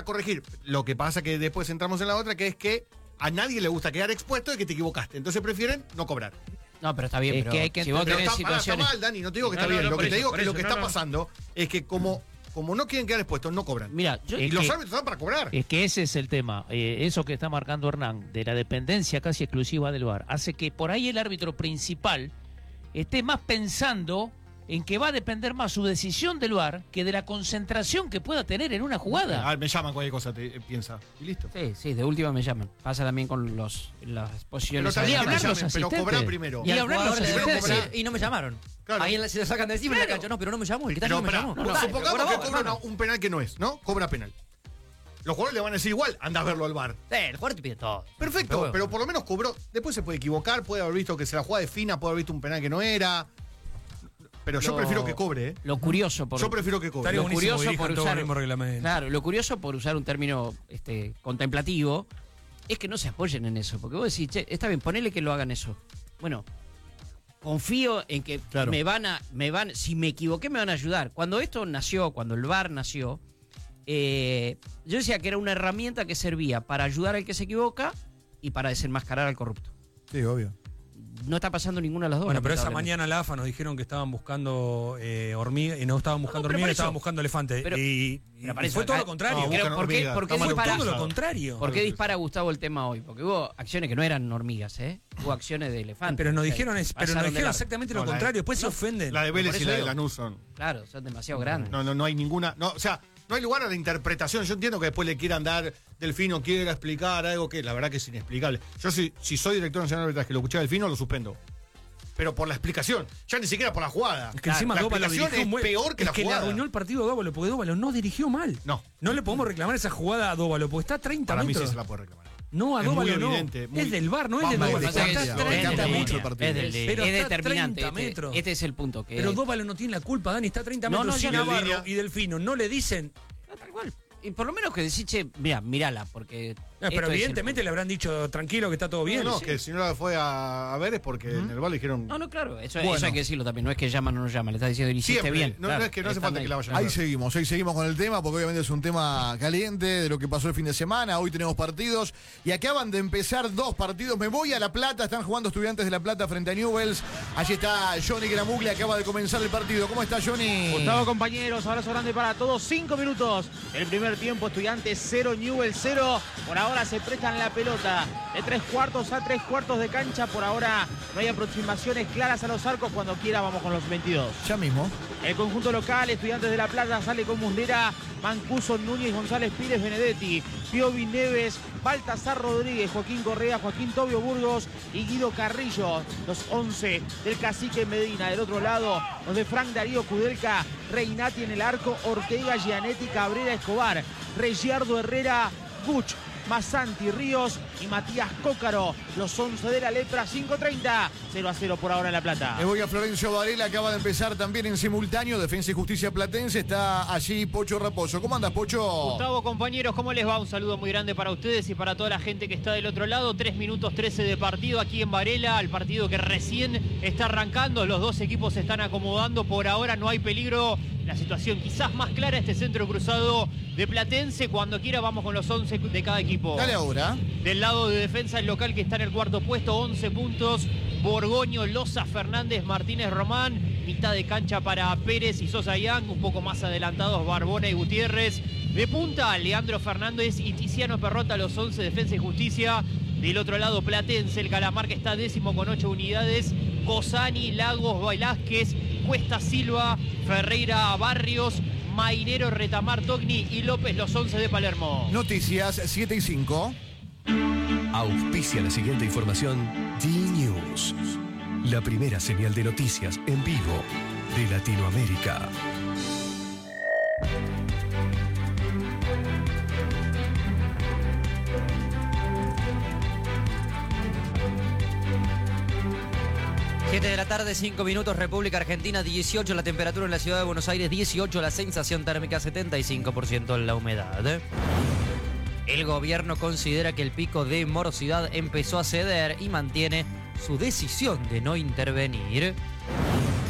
corregir. Lo que pasa que después entramos en la otra, que es que a nadie le gusta quedar expuesto de que te equivocaste. Entonces prefieren no cobrar. No, pero está bien, Es pero que hay que si vos entender- tenés Está situaciones... mal, Dani, no te digo que está No, bien. no, Lo por que te eso, digo por que lo eso, que no, está no. pasando es que como no quieren quedar expuestos, no cobran. Mira, yo... Y los árbitros están para cobrar. Es que ese es el tema. Eso que está marcando Hernán, de la dependencia casi exclusiva del VAR, hace que por ahí el árbitro principal esté más pensando en que va a depender más su decisión del VAR que de la concentración que pueda tener en una jugada. Me llaman cualquier cosa, piensa. Y listo. Sí, de última me llaman. Pasa también con las Pero posiciones. está bien que me hablar los llamen, pero asistentes. cobrar primero. Y Y al hablar jugador los le deben asistentes. decir, y no me llamaron. Claro. Ahí se lo sacan de encima en la cancha. No, pero no me llamó. El que está Pero no me pará, llamó. supongamos que cobra un penal que no es, ¿no? Cobra penal. Los jugadores le van a decir igual, anda a verlo al VAR. El jugador te pide todo. Perfecto, pero por lo menos cobró. Después se puede equivocar, puede haber visto que se la jugada de fina, puede haber visto un penal que no era. Pero yo prefiero que cobre, ¿eh? Lo curioso por... Yo prefiero que cobre. Estaría Lo buenísimo curioso que por dirijan todo usar- el mismo reglamento. Claro, lo curioso por usar un término contemplativo es que no se apoyen en eso. Porque vos decís, che, está bien, ponele que lo hagan eso. Bueno, confío en que Claro. si me equivoqué me van a ayudar. Cuando esto nació, cuando el VAR nació, yo decía que era una herramienta que servía para ayudar al que se equivoca y para desenmascarar al corrupto. Sí, obvio. No está pasando ninguna de las dos. Bueno, pero esa lamentablemente. mañana la AFA nos dijeron que estaban buscando hormigas, y no estaban buscando No, pero hormigas, por estaban eso- buscando elefantes. pero- y pero para eso fue todo acá- lo contrario. No, Pero, buscan ¿por qué, hormigas. por qué Está mal dispara- todo lo contrario. ¿Por qué dispara Gustavo el tema hoy? Porque hubo acciones que no eran hormigas, ¿eh? Hubo acciones de elefantes. Pero nos O sea, dijeron, pero pasaron nos de dijeron largo. exactamente No, lo la de- contrario. Después se no, ofenden. La de Vélez Por y eso la de digo. Lanús son. Claro, son demasiado grandes. No hay ninguna. No, o sea, no hay lugar a la interpretación. Yo entiendo que después le quieran dar, Delfino quiera explicar algo que la verdad que es inexplicable. Yo si soy director nacional de arbitraje que lo escuché a Delfino, lo suspendo. Pero por la explicación, ya ni siquiera por la jugada. Es que encima la Dóvalo explicación dirigió es muy... peor que es la que le jugada. arruinó el partido a Dóvalo, porque Dóvalo no dirigió mal. No. No le podemos reclamar esa jugada a Dóvalo, porque está a 30 Para mí metros. sí se la puede reclamar. No, a Es muy Dóvalo no. evidente, muy- Es del VAR, no es Va de mal, Dóvalo. Pasa que Está es a del 30 línea, metros. partido. es del- Pero es está a determinante. 30 metros. Este es el punto. Que Pero Dóvalo no tiene la culpa, Dani, está a 30 No, metros. no, Si yo no. Navarro Línea. y Delfino no le dicen... Tal cual. Y por lo menos que decís, che, mirala, porque. Pero esto es el evidentemente le punto. habrán dicho tranquilo que está todo bien. No, Sí. que si no la fue a ver es porque en el bar le dijeron. No, claro, eso Bueno. hay que decirlo también. No es que llaman o no llaman, le estás diciendo, lo hiciste Siempre. bien. No, Claro, no es que no hace están falta que la vayan a Ahí ver. seguimos con el tema, porque obviamente es un tema caliente de lo que pasó el fin de semana. Hoy tenemos partidos y acaban de empezar 2 partidos. Me voy a La Plata, están jugando Estudiantes de La Plata frente a Newell's. Allí está Johnny Gramuglia, acaba de comenzar el partido. ¿Cómo está Johnny? Gustavo, compañeros, abrazo grande para todos. 5 minutos. El primer tiempo, Estudiantes 0, Newell 0. Por ahora se prestan la pelota de 3 cuartos a 3 cuartos de cancha. Por ahora no hay aproximaciones claras a los arcos. Cuando quiera vamos con los 22. Ya mismo. El conjunto local, Estudiantes de La Plata, sale con Muslera, Mancuso, Núñez, González Pires, Benedetti, Piovi, Neves, Baltasar Rodríguez, Joaquín Correa, Joaquín Tobio Burgos y Guido Carrillo. Los 11 del Cacique Medina. Del otro lado, los de Frank Darío Kudelka, Reinati en el arco, Ortega, Gianetti, Cabrera, Escobar, Regiardo Herrera, Buch, Masanti, Ríos y Matías Cócaro. Los 11 de la Lepra, 5:30. 0-0 por ahora en La Plata. Me voy a Florencio Varela, acaba de empezar también en simultáneo. Defensa y Justicia Platense, está allí Pocho Raposo. ¿Cómo andas, Pocho? Gustavo, compañeros, ¿cómo les va? Un saludo muy grande para ustedes y para toda la gente que está del otro lado. 3 minutos 13 de partido aquí en Varela, el partido que recién está arrancando. Los dos equipos se están acomodando. Por ahora no hay peligro. La situación quizás más clara, este centro cruzado de Platense. Cuando quiera vamos con los 11 de cada equipo. Dale ahora. Del lado de defensa, el local que está en el cuarto puesto, 11 puntos. Borgoño, Loza, Fernández, Martínez, Román. Mitad de cancha para Pérez y Sosa Yang. Un poco más adelantados Barbona y Gutiérrez. De punta, Leandro Fernández y Tiziano Perrota, los 11 Defensa y Justicia. Del otro lado, Platense, el Calamar que está 10º con 8 unidades. Cosani, Lagos, Velázquez, Cuesta Silva, Ferreira, Barrios, Mainero, Retamar, Togni y López, los 11 de Palermo. Noticias 7 y 5. Auspicia la siguiente información D-News, la primera señal de noticias en vivo de Latinoamérica. Siete de la tarde, 5 minutos, República Argentina, 18 la temperatura en la ciudad de Buenos Aires, 18 la sensación térmica, 75% la humedad. El gobierno considera que el pico de morosidad empezó a ceder y mantiene su decisión de no intervenir.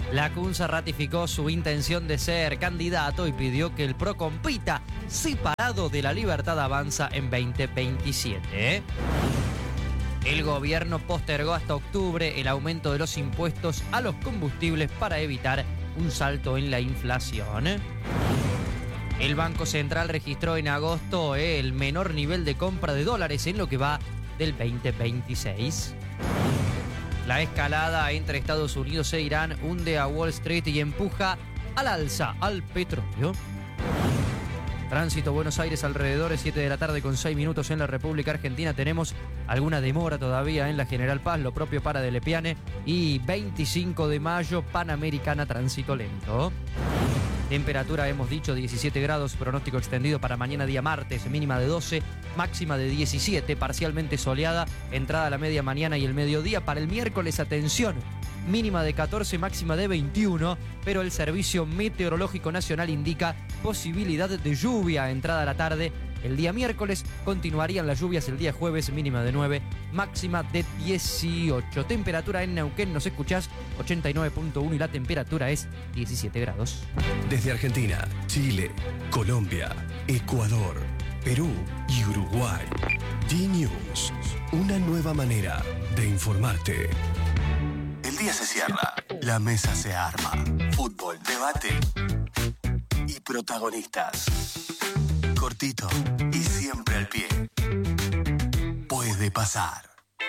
Lacunza ratificó su intención de ser candidato y pidió que el PRO compita separado de La Libertad Avanza en 2027. El gobierno postergó hasta octubre el aumento de los impuestos a los combustibles para evitar un salto en la inflación. El Banco Central registró en agosto el menor nivel de compra de dólares en lo que va del 2026. La escalada entre Estados Unidos e Irán hunde a Wall Street y empuja al alza al petróleo. Tránsito Buenos Aires alrededor de 7 de la tarde con 6 minutos en la República Argentina. Tenemos alguna demora todavía en la General Paz, lo propio para de Lepiane. Y 25 de mayo, Panamericana, tránsito lento. Temperatura, hemos dicho, 17 grados, pronóstico extendido para mañana día martes, mínima de 12, máxima de 17, parcialmente soleada, entrada a la media mañana y el mediodía. Para el miércoles, atención, mínima de 14, máxima de 21, pero el Servicio Meteorológico Nacional indica posibilidad de lluvia, entrada a la tarde. El día miércoles continuarían las lluvias, el día jueves mínima de 9, máxima de 18. Temperatura en Neuquén, nos escuchás, 89.1 y la temperatura es 17 grados. Desde Argentina, Chile, Colombia, Ecuador, Perú y Uruguay. D-News, una nueva manera de informarte. El día se cierra, la mesa se arma. Fútbol, debate y protagonistas. Cortito y siempre al pie. Puede pasar.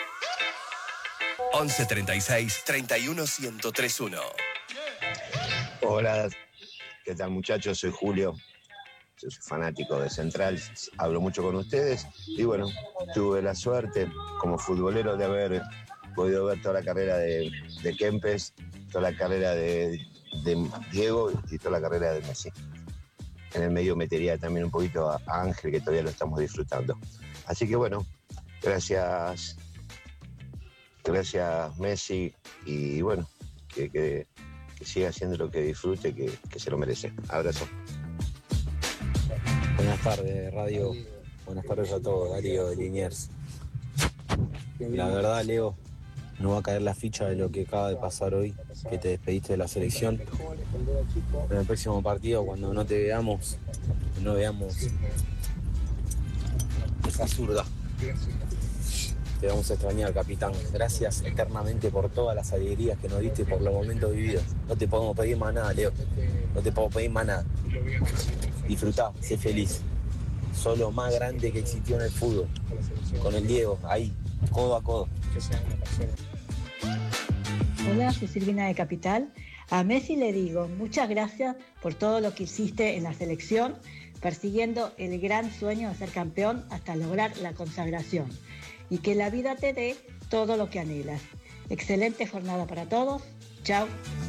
1136 31 1031. Hola, ¿qué tal muchachos? Soy Julio, yo soy fanático de Central, hablo mucho con ustedes y bueno, tuve la suerte como futbolero de haber podido ver toda la carrera de Kempes, toda la carrera de Diego y toda la carrera de Messi. En el medio metería también un poquito a Ángel, que todavía lo estamos disfrutando. Así que bueno, gracias Messi, y bueno, que siga haciendo lo que disfrute, que se lo merece. Abrazo. Buenas tardes, radio. Buenas tardes a todos, Darío de Liniers. La verdad, Leo, no va a caer la ficha de lo que acaba de pasar hoy, que te despediste de la selección. En el próximo partido, cuando no te veamos, no veamos esa zurda. Te vamos a extrañar, capitán. Gracias eternamente por todas las alegrías que nos diste y por los momentos vividos. No te podemos pedir más nada, Leo. No te podemos pedir más nada. Disfrutá, sé feliz. Sos lo más grande que existió en el fútbol. Con el Diego, ahí, codo a codo. Hola, soy Silvina de Capital. A Messi le digo muchas gracias por todo lo que hiciste en la selección, persiguiendo el gran sueño de ser campeón hasta lograr la consagración. Y que la vida te dé todo lo que anhelas. Excelente jornada para todos. Chao.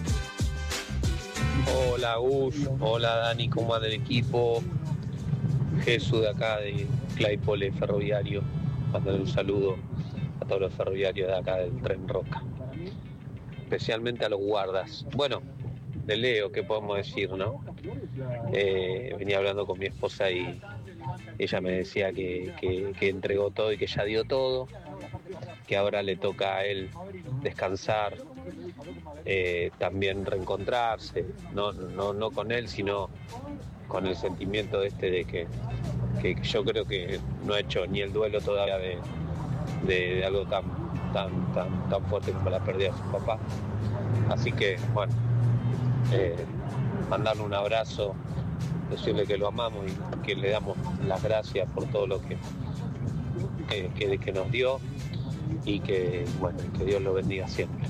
Hola Gus, hola Dani, ¿cómo anda el equipo? Jesús de acá de Claypole Ferroviario. Mándale un saludo a todos los ferroviarios de acá del Tren Roca. Especialmente a los guardas. Bueno, de Leo, ¿qué podemos decir, no? Venía hablando con mi esposa y ella me decía que entregó todo y que ya dio todo, que ahora le toca a él descansar, también reencontrarse, no con él, sino con el sentimiento de que yo creo que no ha hecho ni el duelo todavía de algo tan fuerte como la pérdida de su papá. Así que, bueno, mandarle un abrazo, decirle que lo amamos y que le damos las gracias por todo lo que nos dio y que, bueno, que Dios lo bendiga siempre.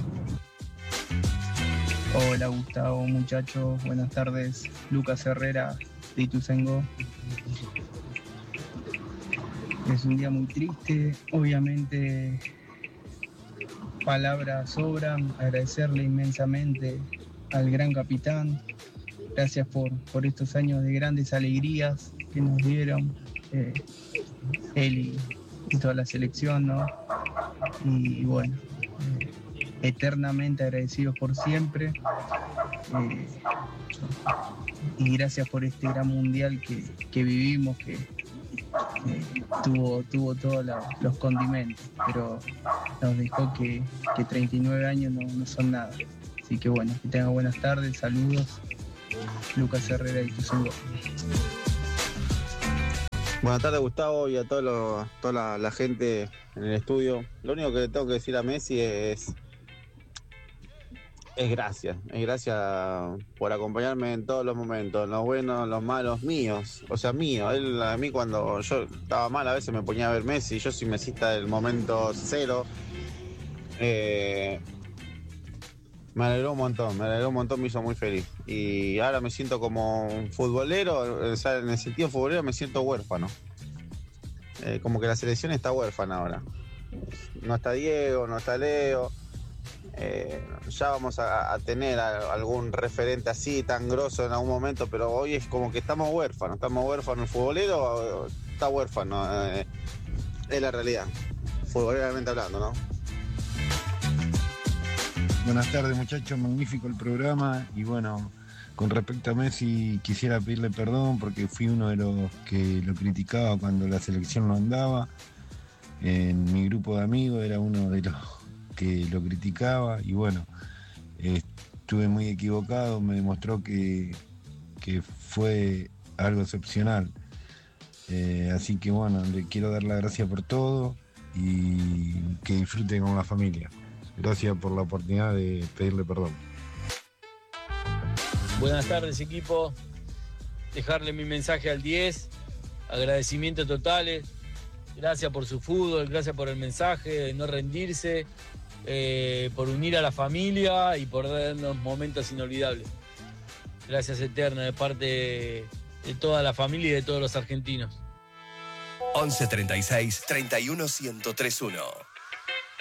Hola Gustavo, muchachos, buenas tardes. Lucas Herrera, de Ituzaingó. Es un día muy triste, obviamente palabras sobran, agradecerle inmensamente al gran capitán. Gracias por estos años de grandes alegrías que nos dieron él y toda la selección, ¿no? Y bueno, eternamente agradecidos por siempre. Y gracias por este gran mundial que vivimos, que tuvo todos los condimentos, pero nos dejó que 39 años no son nada. Así que bueno, que tengan buenas tardes, saludos. Lucas Herrera y Tuzungó. Buenas tardes, Gustavo, y a toda la gente en el estudio. Lo único que le tengo que decir a Messi es gracias. Es gracias por acompañarme en todos los momentos, los buenos, los malos, míos. O sea, míos. A mí cuando yo estaba mal a veces me ponía a ver Messi. Yo soy mesista del momento cero. Me alegró un montón, me hizo muy feliz. Y ahora me siento como un futbolero, o sea, en el sentido futbolero me siento huérfano. Como que la selección está huérfana ahora. No está Diego, no está Leo. Ya vamos a tener algún referente así tan grosso en algún momento, pero hoy es como que estamos huérfanos. El futbolero está huérfano. Es la realidad, futboleramente hablando, ¿no? Buenas tardes, muchachos, magnífico el programa. Y bueno, con respecto a Messi, quisiera pedirle perdón porque fui uno de los que lo criticaba cuando la selección no andaba. En mi grupo de amigos era uno de los que lo criticaba y bueno, estuve muy equivocado, me demostró que fue algo excepcional. Así que bueno, le quiero dar las gracias por todo y que disfruten con la familia. Gracias por la oportunidad de pedirle perdón. Buenas tardes, equipo. Dejarle mi mensaje al 10. Agradecimientos totales. Gracias por su fútbol, gracias por el mensaje de no rendirse, por unir a la familia y por darnos momentos inolvidables. Gracias eternas de parte de toda la familia y de todos los argentinos. 11 36 31 1031.